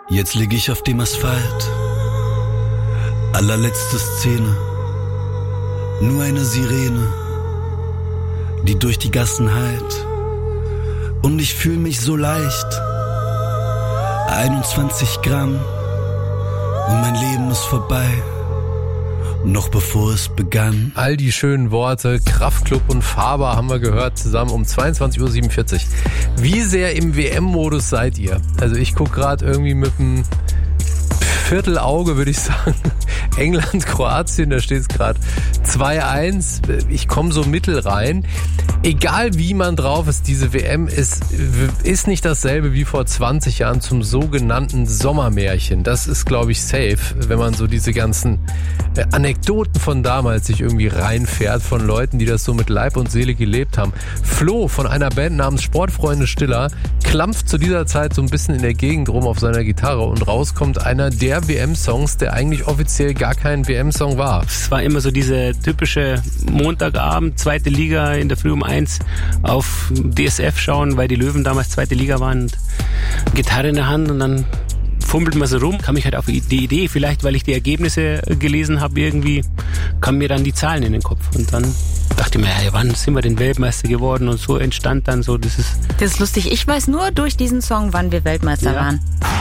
Jetzt lieg ich auf dem Asphalt, allerletzte Szene, nur eine Sirene, die durch die Gassen hallt. Und ich fühl mich so leicht, 21 Gramm und mein Leben ist vorbei, noch bevor es begann. All die schönen Worte, Kraftklub und Faber haben wir gehört, zusammen um 22.47 Uhr. Wie sehr im WM-Modus seid ihr? Also ich gucke gerade irgendwie mit einem Viertelauge, würde ich sagen. England, Kroatien, da steht es gerade 2-1. Ich komme so mittel rein. Egal wie man drauf ist, diese WM ist nicht dasselbe wie vor 20 Jahren zum sogenannten Sommermärchen. Das ist, glaube ich, safe, wenn man so diese ganzen Anekdoten von damals sich irgendwie reinfährt von Leuten, die das so mit Leib und Seele gelebt haben. Flo von einer Band namens Sportfreunde Stiller klampft zu dieser Zeit so ein bisschen in der Gegend rum auf seiner Gitarre und rauskommt einer der WM-Songs, der eigentlich offiziell gar kein WM-Song war. Es war immer so diese typische Montagabend, zweite Liga in der Früh um 1 auf DSF schauen, weil die Löwen damals zweite Liga waren und Gitarre in der Hand und dann fummelt man so rum, kam ich halt auf die Idee, vielleicht weil ich die Ergebnisse gelesen habe, irgendwie kamen mir dann die Zahlen in den Kopf und dann dachte ich mir, ja, wann sind wir denn Weltmeister geworden und so entstand dann so Das ist lustig, ich weiß nur durch diesen Song, wann wir Weltmeister waren.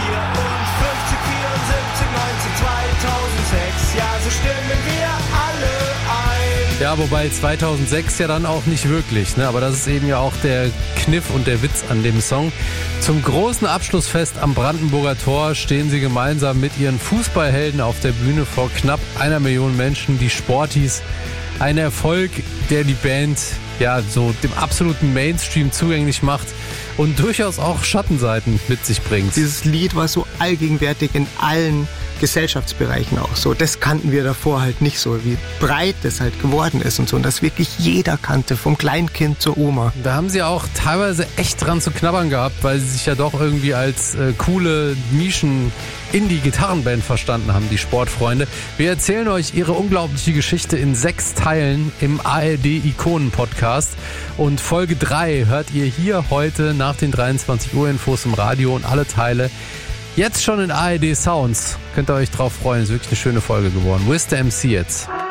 54, 74, 19, 2006, ja, so stimmen wir alle ein. Ja, wobei 2006 ja dann auch nicht wirklich, ne? Aber das ist eben ja auch der Kniff und der Witz an dem Song. Zum großen Abschlussfest am Brandenburger Tor stehen sie gemeinsam mit ihren Fußballhelden auf der Bühne vor knapp 1 Million Menschen, die Sporties. Ein Erfolg, der die Band ja so dem absoluten Mainstream zugänglich macht und durchaus auch Schattenseiten mit sich bringt. Dieses Lied war so allgegenwärtig in allen Gesellschaftsbereichen auch so. Das kannten wir davor halt nicht so, wie breit das halt geworden ist und so. Und das wirklich jeder kannte, vom Kleinkind zur Oma. Da haben sie auch teilweise echt dran zu knabbern gehabt, weil sie sich ja doch irgendwie als coole Nischen-Indie-Gitarrenband verstanden haben, die Sportfreunde. Wir erzählen euch ihre unglaubliche Geschichte in 6 Teilen im ARD-Ikonen-Podcast. Und Folge 3 hört ihr hier heute nach den 23 Uhr Infos im Radio und alle Teile jetzt schon in ARD Sounds. Könnt ihr euch drauf freuen, ist wirklich eine schöne Folge geworden. Wo ist der MC jetzt?